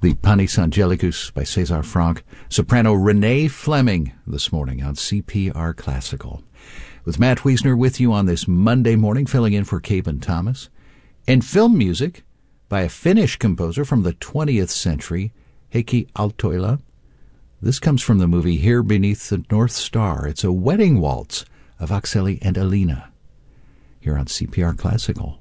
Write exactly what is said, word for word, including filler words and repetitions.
The Panis Angelicus by César Franck, soprano Renee Fleming this morning on C P R Classical. With Matt Wiesner with you on this Monday morning, filling in for Caben Thomas. And film music by a Finnish composer from the twentieth century, Heikki Aaltoila. This comes from the movie Here Beneath the North Star. It's a wedding waltz of Akseli and Alina here on C P R Classical.